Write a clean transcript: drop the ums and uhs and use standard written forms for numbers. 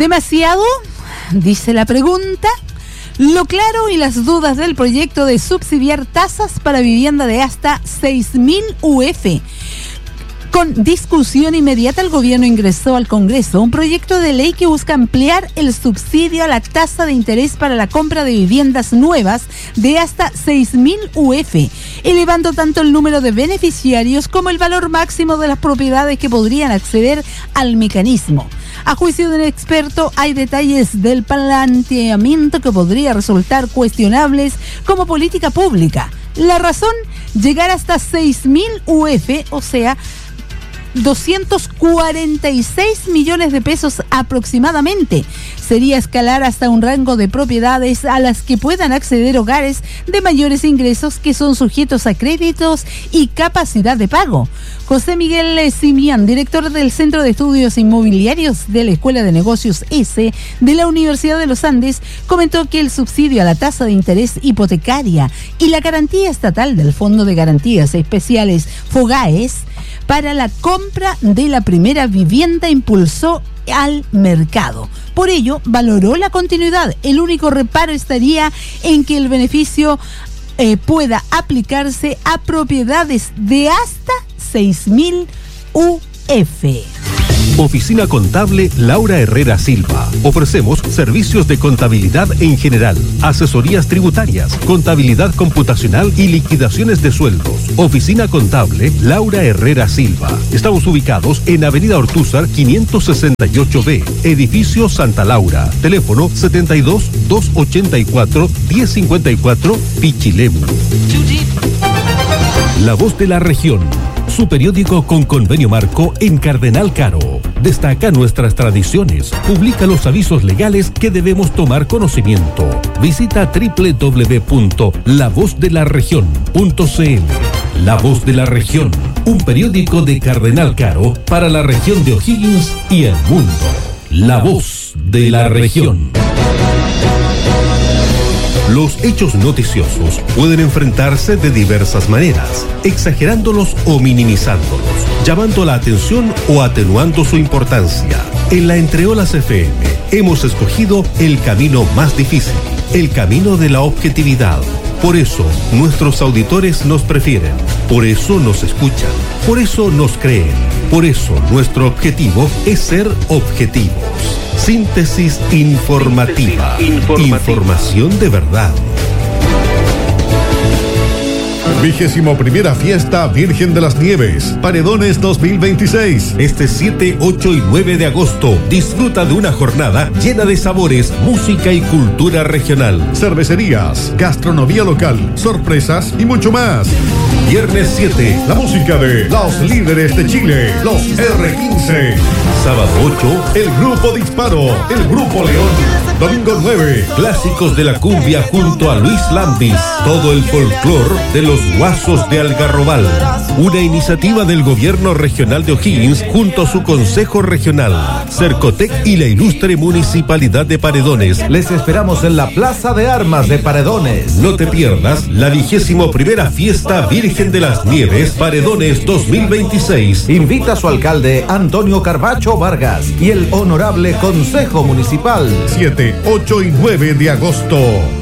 ¿Demasiado? Dice la pregunta. Lo claro y las dudas del proyecto de subsidiar tasas para vivienda de hasta 6.000 UF. Con discusión inmediata, el gobierno ingresó al Congreso un proyecto de ley que busca ampliar el subsidio a la tasa de interés para la compra de viviendas nuevas de hasta 6.000 UF, elevando tanto el número de beneficiarios como el valor máximo de las propiedades que podrían acceder al mecanismo. A juicio de un experto, hay detalles del planteamiento que podría resultar cuestionables como política pública. La razón, llegar hasta 6.000 UF, o sea, 246 millones de pesos aproximadamente. Sería escalar hasta un rango de propiedades a las que puedan acceder hogares de mayores ingresos que son sujetos a créditos y capacidad de pago. José Miguel Simián, director del Centro de Estudios Inmobiliarios de la Escuela de Negocios S de la Universidad de los Andes, comentó que el subsidio a la tasa de interés hipotecaria y la garantía estatal del Fondo de Garantías Especiales FOGAES para la compra de la primera vivienda impulsó al mercado. Por ello, valoró la continuidad. El único reparo estaría en que el beneficio pueda aplicarse a propiedades de hasta 6.000 UF. Oficina Contable Laura Herrera Silva. Ofrecemos servicios de contabilidad en general, asesorías tributarias, contabilidad computacional y liquidaciones de sueldos. Oficina Contable Laura Herrera Silva. Estamos ubicados en Avenida Ortúzar 568B, Edificio Santa Laura. Teléfono 72-284-1054, Pichilemu. La Voz de la Región. Su periódico con convenio marco en Cardenal Caro. Destaca nuestras tradiciones, publica los avisos legales que debemos tomar conocimiento. Visita www.lavozdelarregion.cl. La Voz de la Región, un periódico de Cardenal Caro para la región de O'Higgins y el mundo. La Voz de la Región. Los hechos noticiosos pueden enfrentarse de diversas maneras, exagerándolos o minimizándolos, llamando la atención o atenuando su importancia. En la Entreolas FM hemos escogido el camino más difícil, el camino de la objetividad. Por eso nuestros auditores nos prefieren, por eso nos escuchan, por eso nos creen, por eso nuestro objetivo es ser objetivos. Síntesis informativa. Información de verdad. 21ª Fiesta Virgen de las Nieves, Paredones 2026. Este 7, 8 y 9 de agosto, disfruta de una jornada llena de sabores, música y cultura regional. Cervecerías, gastronomía local, sorpresas y mucho más. Viernes 7, la música de los líderes de Chile, los R15. Sábado 8, el Grupo Disparo, el Grupo León. Domingo 9, clásicos de la cumbia junto a Luis Lambis. Todo el folclor de los Guasos de Algarrobal. Una iniciativa del Gobierno Regional de O'Higgins junto a su Consejo Regional, Cercotec y la ilustre Municipalidad de Paredones. Les esperamos en la Plaza de Armas de Paredones. No te pierdas la 21ª Fiesta Virgen de las Nieves, Paredones 2026. Invita a su alcalde Antonio Carbacho Vargas y el honorable Consejo Municipal. 7, 8 y 9 de agosto.